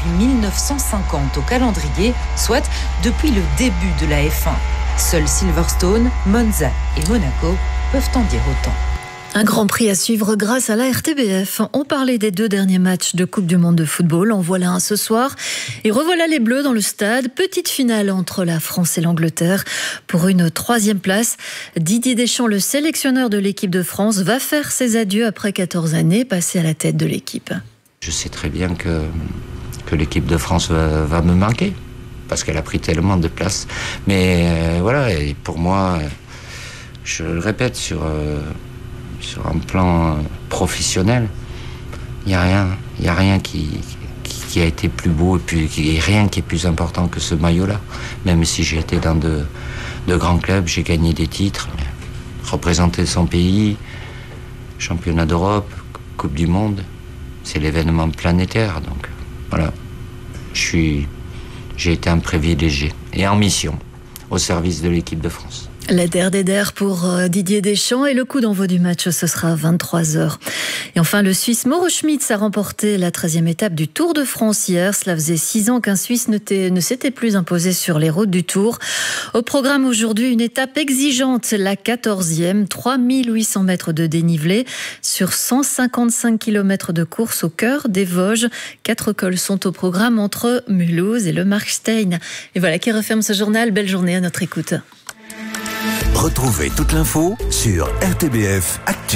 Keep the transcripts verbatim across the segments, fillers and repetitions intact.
depuis mille neuf cent cinquante au calendrier, soit depuis le début de la F un. Seuls Silverstone, Monza et Monaco peuvent en dire autant. Un grand prix à suivre grâce à la R T B F. On parlait des deux derniers matchs de Coupe du Monde de football. En voilà un ce soir. Et revoilà les Bleus dans le stade. Petite finale entre la France et l'Angleterre pour une troisième place. Didier Deschamps, le sélectionneur de l'équipe de France, va faire ses adieux après quatorze années passées à la tête de l'équipe. Je sais très bien que, que l'équipe de France va, va me manquer parce qu'elle a pris tellement de place. Mais euh, voilà, et pour moi, je le répète, sur... Euh, Sur un plan professionnel, il n'y a rien, il n'y a rien qui, qui, qui a été plus beau et puis il n'y a rien qui est plus important que ce maillot-là. Même si j'ai été dans de, de grands clubs, j'ai gagné des titres, mais représenter son pays, championnat d'Europe, Coupe du Monde, c'est l'événement planétaire. Donc voilà, je suis, j'ai été un privilégié et en mission au service de l'équipe de France. La der des der pour Didier Deschamps et le coup d'envoi du match, ce sera à vingt-trois heures. Et enfin, le Suisse Mauro Schmitz a remporté la treizième étape du Tour de France hier. Cela faisait six ans qu'un Suisse ne s'était plus imposé sur les routes du Tour. Au programme aujourd'hui, une étape exigeante, la quatorzième, trois mille huit cents mètres de dénivelé sur cent cinquante-cinq kilomètres de course au cœur des Vosges. Quatre cols sont au programme entre Mulhouse et le Markstein. Et voilà qui referme ce journal. Belle journée à notre écoute. Retrouvez toute l'info sur R T B F Actu.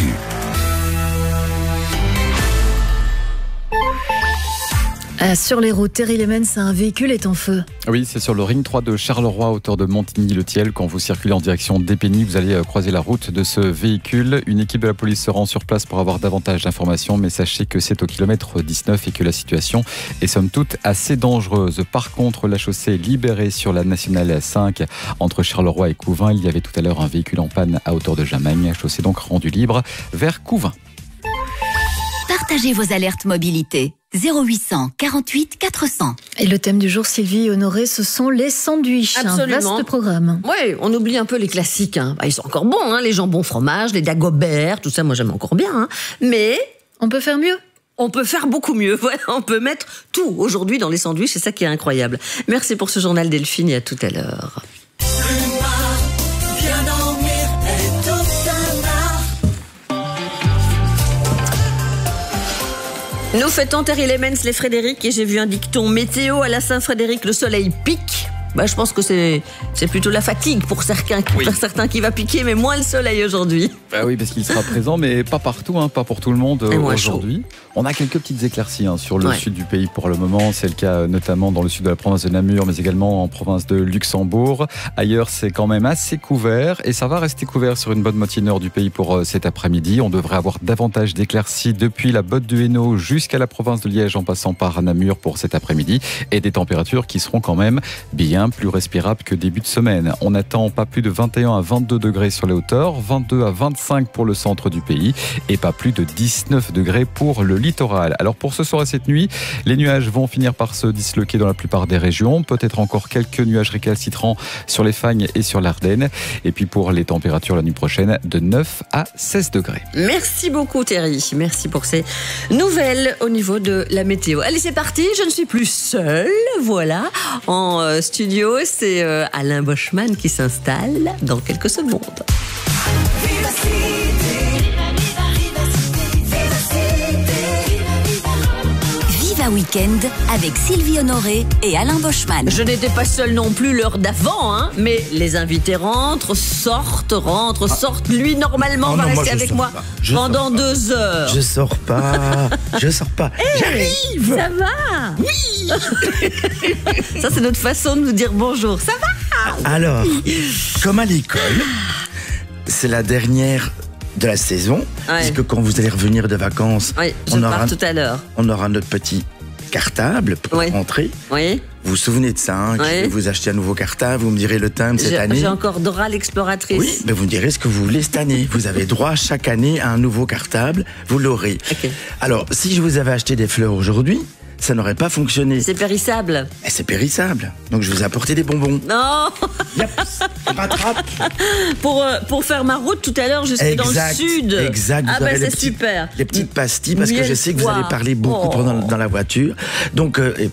Ah, sur les routes, Terry Lemens, un véhicule est en feu. Oui, c'est sur le ring trois de Charleroi, hauteur de Montigny-le-Thiel. Quand vous circulez en direction d'Épény, vous allez croiser la route de ce véhicule. Une équipe de la police se rend sur place pour avoir davantage d'informations, mais sachez que c'est au kilomètre dix-neuf et que la situation est somme toute assez dangereuse. Par contre, la chaussée est libérée sur la nationale cinq entre Charleroi et Couvin. Il y avait tout à l'heure un véhicule en panne à hauteur de Jamagne. Chaussée donc rendue libre vers Couvin. Partagez vos alertes mobilité. zéro huit cent quarante-huit quatre cents. Et le thème du jour, Sylvie Honoré, ce sont les sandwichs. Absolument. Un vaste programme. Oui, on oublie un peu les classiques. Hein. Bah, ils sont encore bons, hein, les jambons fromage, les dagobert, tout ça, moi j'aime encore bien. Hein. Mais on peut faire mieux. On peut faire beaucoup mieux. Ouais, on peut mettre tout aujourd'hui dans les sandwichs, c'est ça qui est incroyable. Merci pour ce journal Delphine et à tout à l'heure. Nous fêtons Terry Lemens, les Frédéric, et j'ai vu un dicton météo à la Saint-Frédéric, le soleil pique. Bah, je pense que c'est, c'est plutôt la fatigue pour certains, oui. pour certains qui va piquer, mais moins le soleil aujourd'hui. Bah oui, parce qu'il sera présent, mais pas partout, hein, pas pour tout le monde euh, aujourd'hui. Chaud. On a quelques petites éclaircies hein, sur le ouais. sud du pays pour le moment. C'est le cas notamment dans le sud de la province de Namur, mais également en province de Luxembourg. Ailleurs, c'est quand même assez couvert et ça va rester couvert sur une bonne moitié nord du pays pour euh, cet après-midi. On devrait avoir davantage d'éclaircies depuis la Botte du Hainaut jusqu'à la province de Liège en passant par Namur pour cet après-midi et des températures qui seront quand même bien plus respirables que début de semaine. On attend pas plus de vingt et un à vingt-deux degrés sur les hauteurs, vingt-deux à vingt-cinq pour le centre du pays et pas plus de dix-neuf degrés pour le littoral. Alors pour ce soir et cette nuit, les nuages vont finir par se disloquer dans la plupart des régions. Peut-être encore quelques nuages récalcitrants sur les Fagnes et sur l'Ardenne. Et puis pour les températures la nuit prochaine, de neuf à seize degrés. Merci beaucoup Terry. Merci pour ces nouvelles au niveau de la météo. Allez, c'est parti. Je ne suis plus seule. Voilà. En euh, studio, c'est euh, Alain Boschman qui s'installe dans quelques secondes. Viva Weekend avec Sylvie Honoré et Alain Boschman. Je n'étais pas seule non plus l'heure d'avant, hein, mais les invités rentrent, sortent, rentrent, sortent. Lui, normalement, oh va non, rester moi, avec moi je pendant deux heures. Je sors pas, je sors pas. Hey, j'arrive. Ça va? Oui. Ça, c'est notre façon de nous dire bonjour. Ça va? Alors, comme à l'école, c'est la dernière de la saison, ouais. Puisque quand vous allez revenir de vacances, oui, je on, pars aura, tout à l'heure. on aura notre petit cartable pour oui. rentrer. Oui. Vous vous souvenez de ça, hein, oui. Je vais vous acheter un nouveau cartable, vous me direz le thème cette j'ai, année. J'ai encore Dora l'exploratrice. Oui, mais vous me direz ce que vous voulez cette année. Vous avez droit chaque année à un nouveau cartable, vous l'aurez. Okay. Alors, si je vous avais acheté des fleurs aujourd'hui, ça n'aurait pas fonctionné. C'est périssable. Et c'est périssable. Donc je vous ai apporté des bonbons. Non. Yep, rattrape. Pour, euh, pour faire ma route tout à l'heure jusque exact, dans le sud. Exact. Ah vous bah c'est petits, super. Les petites pastilles, parce Miel que je sais que vous soir. allez parler beaucoup oh. pendant dans la voiture. Donc, euh,